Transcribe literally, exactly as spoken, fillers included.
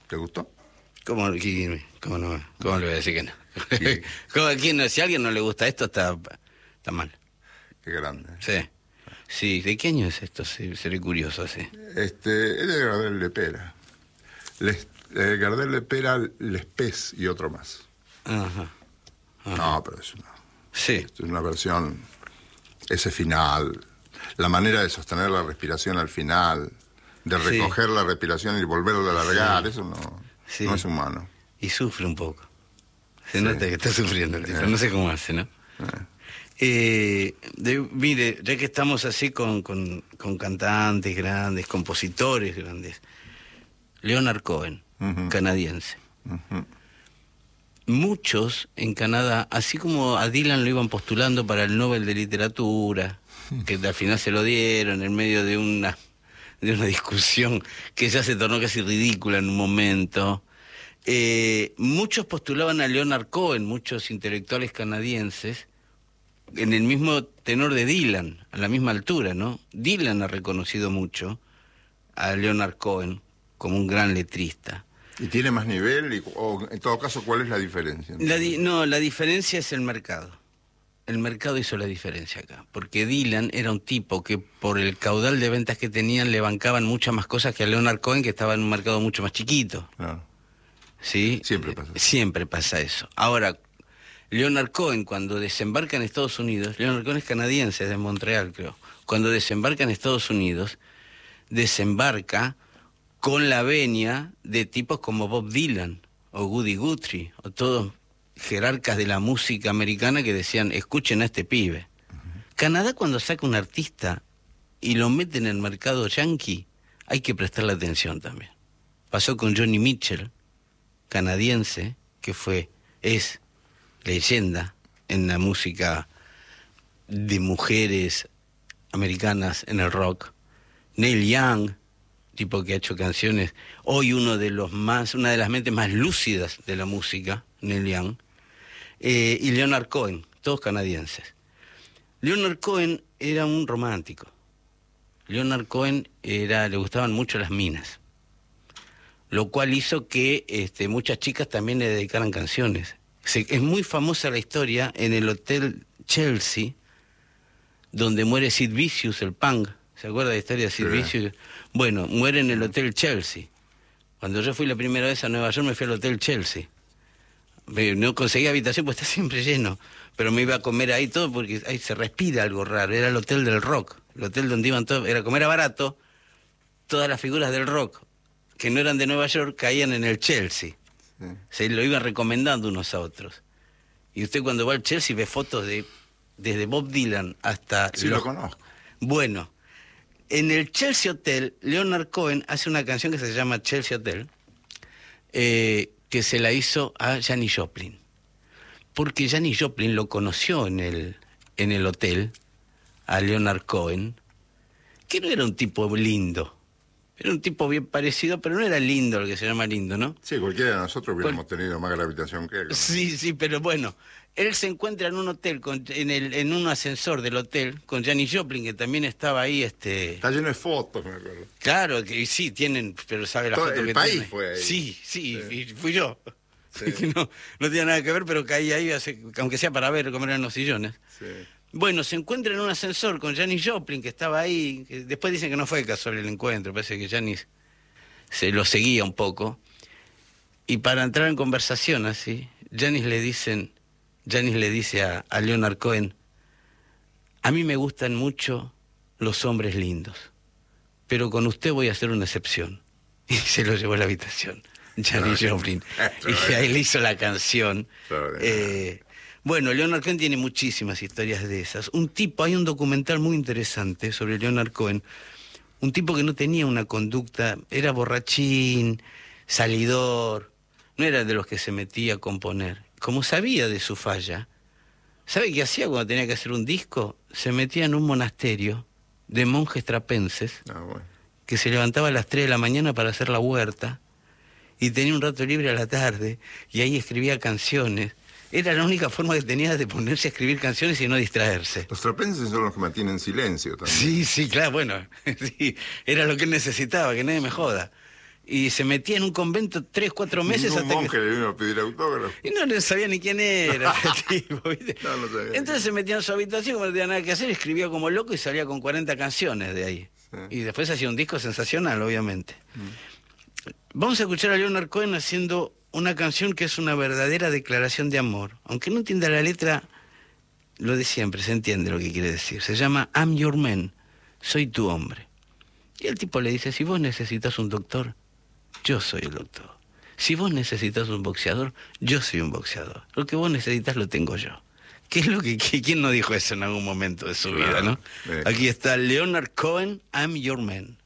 ¿Te gustó? ¿Cómo, cómo, no, ¿Cómo le voy a decir que no? Sí. ¿Cómo, quién no? Si a alguien no le gusta esto, está, está mal. Qué grande. Sí. Sí, ¿de qué año es esto? Sí, seré curioso, sí. Este, es de Gardel Lepera. Les, eh, Gardel Lepera, Lespés y otro más. Ajá. Ajá. No, pero es una... Sí. Es una versión... Ese final, la manera de sostener la respiración al final, de recoger sí. la respiración y volverla a alargar, sí. eso no, sí. no es humano. Y sufre un poco. Se sí. nota que está sufriendo el tipo, eh. no sé cómo hace, ¿no? Eh. Eh, de, mire, ya que estamos así con, con, con cantantes grandes, compositores grandes, Leonard Cohen, uh-huh. canadiense. Uh-huh. Muchos en Canadá, así como a Dylan lo iban postulando para el Nobel de Literatura, que al final se lo dieron en medio de una, de una discusión que ya se tornó casi ridícula en un momento, eh, muchos postulaban a Leonard Cohen, muchos intelectuales canadienses, en el mismo tenor de Dylan, a la misma altura, ¿no? Dylan ha reconocido mucho a Leonard Cohen como un gran letrista. ¿Y tiene más nivel? Y, o, en todo caso, ¿cuál es la diferencia? La di no, la diferencia es el mercado. El mercado hizo la diferencia acá. Porque Dylan era un tipo que por el caudal de ventas que tenían le bancaban muchas más cosas que a Leonard Cohen, que estaba en un mercado mucho más chiquito. Claro. ¿Sí? Siempre pasa eso. Siempre pasa eso. Ahora, Leonard Cohen, cuando desembarca en Estados Unidos, Leonard Cohen es canadiense, es de Montreal, creo. Cuando desembarca en Estados Unidos, desembarca con la venia de tipos como Bob Dylan o Woody Guthrie o todos jerarcas de la música americana que decían, escuchen a este pibe. Uh-huh. Canadá, cuando saca un artista y lo mete en el mercado yankee, hay que prestarle atención también. Pasó con Johnny Mitchell, canadiense, que fue, es leyenda en la música de mujeres americanas en el rock. Neil Young, tipo que ha hecho canciones, hoy uno de los más, una de las mentes más lúcidas de la música, Neil Young, eh, y Leonard Cohen, todos canadienses. Leonard Cohen era un romántico. Leonard Cohen era, le gustaban mucho las minas, lo cual hizo que este, muchas chicas también le dedicaran canciones. Se, es muy famosa la historia en el Hotel Chelsea, donde muere Sid Vicious, el punk. ¿Se acuerda de la historia de Sid sí. Vicious? Bueno, muere en el Hotel Chelsea. Cuando yo fui la primera vez a Nueva York me fui al Hotel Chelsea. No conseguí habitación porque está siempre lleno, pero me iba a comer ahí todo porque ahí se respira algo raro. Era el hotel del rock, el hotel donde iban todos, era como era barato, todas las figuras del rock que no eran de Nueva York caían en el Chelsea. Sí. Se lo iban recomendando unos a otros. Y usted cuando va al Chelsea ve fotos de desde Bob Dylan hasta... Sí, los... lo conozco. Bueno, en el Chelsea Hotel, Leonard Cohen hace una canción que se llama Chelsea Hotel, eh, que se la hizo a Janis Joplin. Porque Janis Joplin lo conoció en el, en el hotel, a Leonard Cohen, que no era un tipo lindo. Era un tipo bien parecido, pero no era lindo, lo que se llama lindo, ¿no? Sí, cualquiera de nosotros hubiéramos Cual... tenido más gravitación que él, ¿no? Sí, sí, pero bueno, él se encuentra en un hotel, con, en, el, en un ascensor del hotel, con Janis Joplin, que también estaba ahí, este... Está lleno de fotos, me acuerdo. Claro, que sí, tienen, pero sabe la Todo foto el que país tiene. Fue ahí. Sí, sí, sí. fui yo. Sí. Que no, no tenía nada que ver, pero caí ahí, aunque sea para ver cómo eran los sillones. Sí. Bueno, se encuentra en un ascensor con Janis Joplin, que estaba ahí, que después dicen que no fue casual el encuentro, parece que Janis se lo seguía un poco, y para entrar en conversación así, Janis le dicen, Janis le dice a, a Leonard Cohen, a mí me gustan mucho los hombres lindos, pero con usted voy a hacer una excepción. Y se lo llevó a la habitación, Janis Joplin, y ahí le hizo la canción. Eh, bueno, Leonard Cohen tiene muchísimas historias de esas. Un tipo, hay un documental muy interesante sobre Leonard Cohen, un tipo que no tenía una conducta, era borrachín, salidor, no era de los que se metía a componer. Como sabía de su falla, ¿sabe qué hacía cuando tenía que hacer un disco? Se metía en un monasterio de monjes trapenses, ah, bueno. que se levantaba a las tres de la mañana para hacer la huerta, y tenía un rato libre a la tarde, y ahí escribía canciones. Era la única forma que tenía de ponerse a escribir canciones y no distraerse. Los trapenses son los que mantienen silencio también. Sí, sí, claro, bueno, sí, era lo que él necesitaba, que nadie me joda. y se metía en un convento tres, cuatro meses un hasta monje que... le vino a pedir autógrafo. Y no le sabía ni quién era ese tipo, ¿viste? No, no sabía. Entonces se metía en su habitación, como no tenía nada que hacer, escribía como loco y salía con cuarenta canciones de ahí. Sí. Y después hacía un disco sensacional, obviamente. Mm. Vamos a escuchar a Leonard Cohen haciendo una canción que es una verdadera declaración de amor. Aunque no entienda la letra, lo de siempre, se entiende lo que quiere decir. Se llama I'm Your Man, soy tu hombre. Y el tipo le dice, si vos necesitas un doctor, yo soy el doctor. Si vos necesitas un boxeador, yo soy un boxeador. Lo que vos necesitas lo tengo yo. ¿Qué es lo que, que quién no dijo eso en algún momento de su claro, vida, no? Eh. Aquí está Leonard Cohen, I'm Your Man.